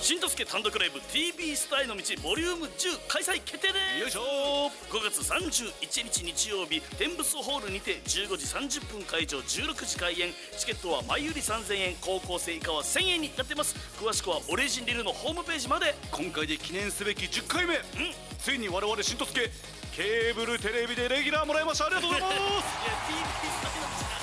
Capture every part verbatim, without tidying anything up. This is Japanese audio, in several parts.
新とすけ単独ライブ ティービー スターへの道ボリュームじゅう開催決定です。よいしょ。ごがつさんじゅういちにち日曜日、天仏ホールにてじゅうごじさんじゅっぷん会場、じゅうろくじ開演。チケットは前売りさんぜんえん、高校生以下はせんえんになってます。詳しくはオレジンリルのホームページまで。 今回で記念すべきじゅっかいめ、 うん、 ついに我々新とすけケーブルテレビでレギュラーもらいました。ありがとうございますいや ティービー スターへの道長いな。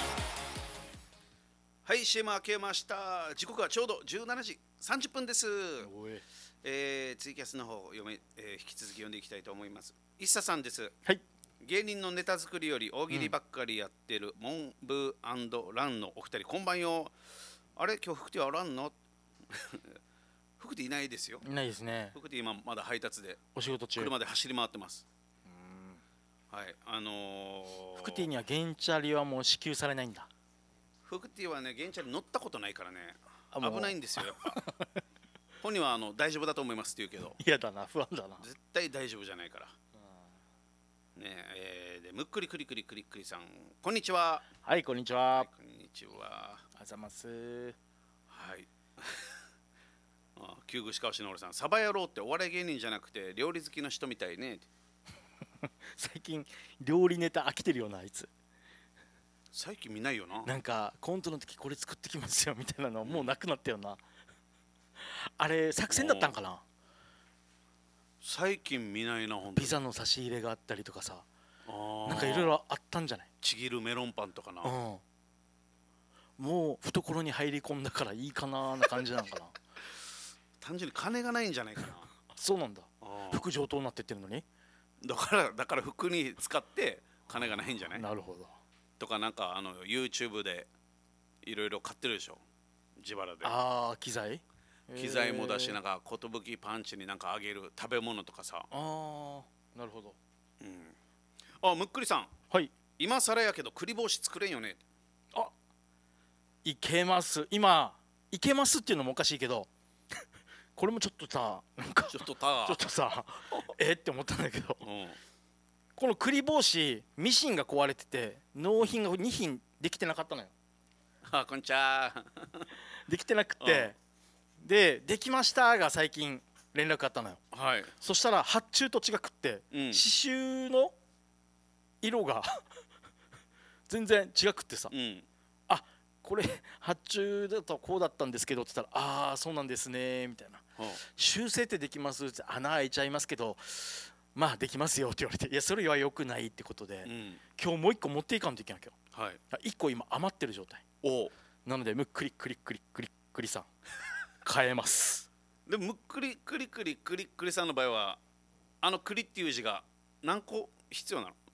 はい、シーエム 明けました。時刻はちょうどじゅうしちじさんじゅっぷんです。えー、ツイキャスの方を読め、えー、引き続き読んでいきたいと思います。一茶さんです。 はい。 芸人のネタ作りより大喜利ばっかりやってる、うん、モンブー&ランのお二人、こんばんよ。あれ、今日福ティはおらんの？福ティいないですよ。 いないですね。 福ティ今まだ配達でお仕事中、 車で走り回ってます。はい、あのー、 福ティには原チャリはもう支給されないんだ。 福ティはね、原チャリ乗ったことないからね、 あ、もう危ないんですよ、やっぱ。本人はあの大丈夫だと思いますって言うけど、 嫌だな、不安だな。 絶対大丈夫じゃないから。ねえ、えー、でむっくりくりくりくりくりさん、こんにちは。 はい、こんにちは。 はい、こんにちは。 あざます。 はい。あ、旧具しかわしのおるさん、サバ野郎ってお笑い芸人じゃなくて料理好きの人みたいね。 最近料理ネタ飽きてるよな、あいつ。 最近見ないよな。 なんかコントの時これ作ってきますよみたいなのもうなくなったよな。あれ作戦だったんかな。 最近見ないな、ほんとに。 ピザの差し入れがあったりとかさ、 あ、 なんかいろいろあったんじゃない。 ちぎるメロンパンとかな。 うん、もう懐に入り込んだからいいかなな感じなのかな。 単純に金がないんじゃないかな。 そうなんだ。 あ、 服上等になってってるのに。 だからだから服に使って金がないんじゃない。 なるほど。 とか、なんかあの YouTube でいろいろ買ってるでしょ、自腹で。 ああ、機材機材もだし、 えーなんか寿パンチになんかあげる食べ物とかさ。 ああ、なるほど。 うん、あ、むっくりさん、 はい。 今更やけど栗帽子作れんよね。 あ、いけます。今いけますっていうのもおかしいけどこれもちょっとさ、なんかちょっとたちょっとさえって思ったんだけど、 うん、 この栗帽子ミシンが壊れてて納品がに品できてなかったのよ。 あ、こんにちは。 できてなくて、でできましたが最近連絡あったのよ。 はい。 そしたら発注と違くって、 うん、 刺繍の色が全然違くってさ、 うん、 あ、これ発注だとこうだったんですけどって言ったら、ああそうなんですねみたいな、修正ってできますって、穴開いちゃいますけどまあできますよって言われて、いやそれは良くないってことで、 うん、 今日もう一個持っていかんといけない。今日、 はい、 いっこ今余ってる状態。 おなのでむっくりくりくりくりくりさん変えます。 でもむっくりくりくりくりくりさんの場合はあの栗っていう字が何個必要なの？